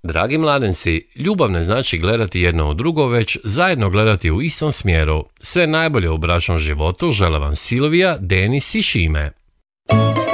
Dragi mladenci, ljubav ne znači gledati jedno u drugo, već zajedno gledati u istom smjeru. Sve najbolje u bračnom životu žele vam Silvija, Denis i Šime.